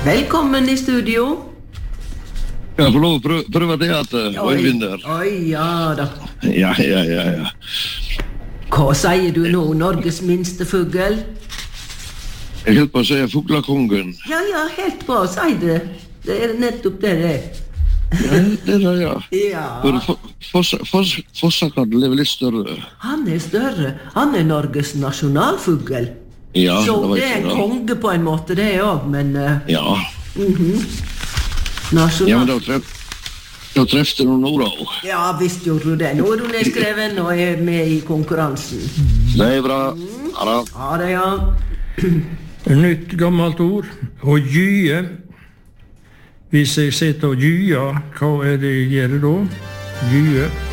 Velkommen i studio. Jeg får lov å prøve det at Øyvinder. Oi, ja da. Ja. Hva sier du nå, Norges minste fugl? Jeg helt på å si fuglakongen. Ja, helt bra, si det. Det er nettopp det det er. Ja, det er det, ja. Ja. Fossakadden er vel litt større. Han er større. Han er Norges nasjonalfugl. Ja, Så det var det er en ikke det. konge på en måte, det er også, men Ja. nasjonal... Ja, men da trefte du Nora også. Ja, visst gjorde du det. Nå er du nedskreven og er med i konkurransen. Det er bra. Ja da. Ja, det ja. Nytt gammelt ord. Å gye. Hvis jeg sitter og gyer, hva er det jeg gjør da? Gye.